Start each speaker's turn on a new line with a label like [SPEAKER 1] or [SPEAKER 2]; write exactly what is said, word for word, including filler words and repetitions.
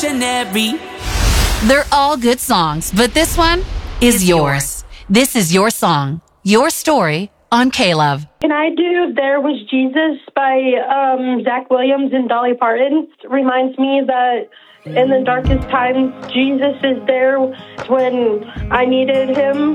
[SPEAKER 1] revolutionary.
[SPEAKER 2] They're all good songs, but this one is yours. This is your song, your story on K-Love.
[SPEAKER 3] Can I do There Was Jesus by um, Zach Williams and Dolly Parton? It reminds me that in the darkest times, Jesus is there when I needed him.